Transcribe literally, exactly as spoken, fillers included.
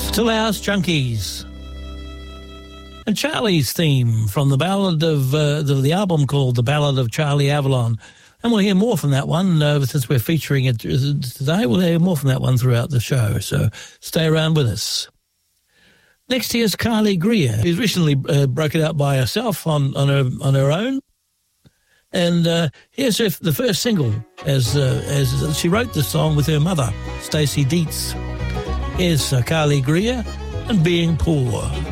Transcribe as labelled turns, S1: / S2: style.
S1: Still House Junkies. And Charlie's theme from the ballad of uh, the, the album called The Ballad of Charlie Avalon. And we'll hear more from that one uh, since we're featuring it today. We'll hear more from that one throughout the show, so stay around with us. Next here's Carly Greer, who's recently uh, broke it out by herself on, on, her, on her own. And uh, here's her, the first single, as uh, as she wrote the song with her mother, Stacey Dietz. Here's uh, Carly Greer and Being Poor.